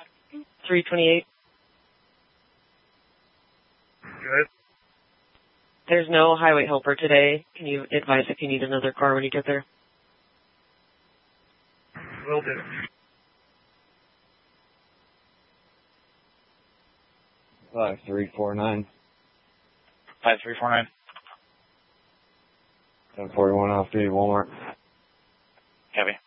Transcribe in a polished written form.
328. Good. There's no highway helper today. Can you advise if you need another car when you get there? Will do. 5349. 5349. 1041 off the Walmart. Copy.